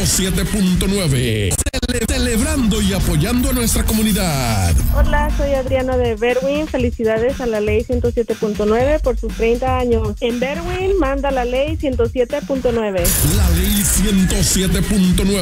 107.9. Celebrando y apoyando a nuestra comunidad. Hola, soy Adriana de Berwyn. Felicidades a la ley 107.9 por sus 30 años. En Berwyn manda la ley 107.9. La ley 107.9.